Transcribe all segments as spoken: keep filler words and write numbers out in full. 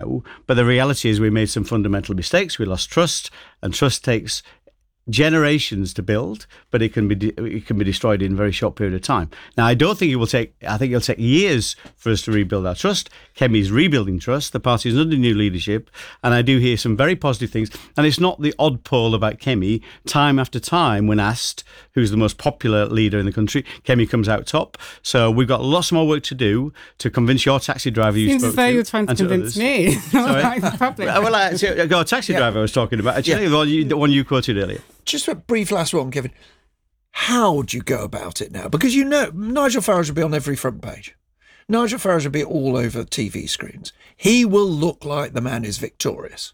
now. But the reality is we made some fundamental mistakes. We lost trust, and trust takes generations to build, but it can be de- it can be destroyed in a very short period of time. Now, I don't think it will take. I think it'll take years for us to rebuild our trust. Kemi's rebuilding trust. The party is under new leadership, and I do hear some very positive things. And it's not the odd poll about Kemi. Time after time, when asked who's the most popular leader in the country, Kemi comes out top. So we've got lots more work to do to convince your taxi driver you Seems spoke as though to. you're trying to and to convince others. me. Not Sorry? like the public. Well, I, I got a taxi Yeah. driver I was talking about. Actually, Yeah. the, one you, the one you quoted earlier. Just a brief last one, Kevin. How do you go about it now? Because you know Nigel Farage will be on every front page. Nigel Farage will be all over T V screens. He will look like the man who's victorious.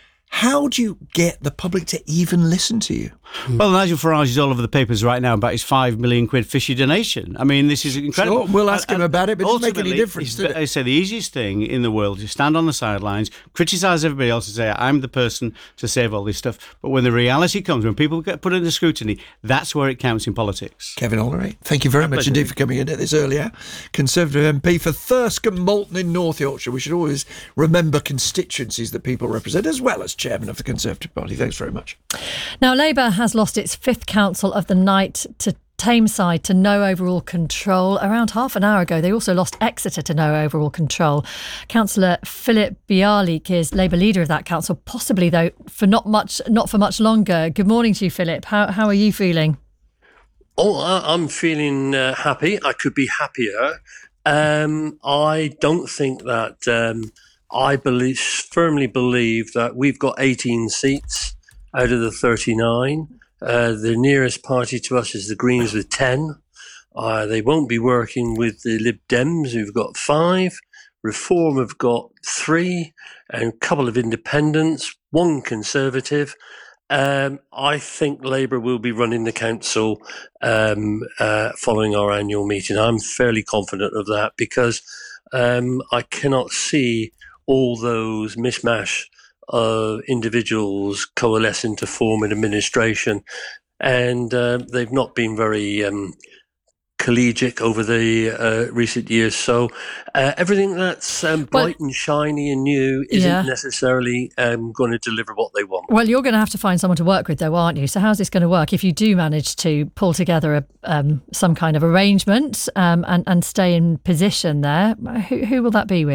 How do you get the public to even listen to you? Well, Nigel Farage is all over the papers right now about his five million quid fishy donation. I mean, this is incredible. Sure, we'll ask And- him about it, but it doesn't make any ultimately, difference, it's- does it? I say the easiest thing in the world is stand on the sidelines, criticise everybody else and say, I'm the person to save all this stuff. But when the reality comes, when people get put under scrutiny, that's where it counts in politics. Kevin Ollery, thank you very My much pleasure. indeed for coming in at this early hour. Conservative M P for Thirsk and Malton in North Yorkshire. We should always remember constituencies that people represent, as well as chairman of the Conservative Party. Thanks very much. Now, Labour has lost its fifth council of the night to Tameside to no overall control. Around half an hour ago, they also lost Exeter to no overall control. Councillor Philip Bialik is Labour leader of that council, possibly, though, for not much, not for much longer. Good morning to you, Philip. How, how are you feeling? Oh, I- I'm feeling uh, happy. I could be happier. Um, I don't think that. Um, I believe, firmly believe that we've got eighteen seats out of the thirty-nine. Uh, the nearest party to us is the Greens with ten. Uh, they won't be working with the Lib Dems, who've got five. Reform have got three, and a couple of independents, one Conservative. Um, I think Labour will be running the council um, uh, following our annual meeting. I'm fairly confident of that because um, I cannot see all those mishmash of individuals coalescing to form an administration. And uh, they've not been very um, collegiate over the uh, recent years. So uh, everything that's um, bright Well- and shiny and new isn't Yeah. necessarily um, going to deliver what they want. Well, you're going to have to find someone to work with, though, aren't you? So how's this going to work if you do manage to pull together a, um, some kind of arrangement um, and, and stay in position there? Who, who will that be with?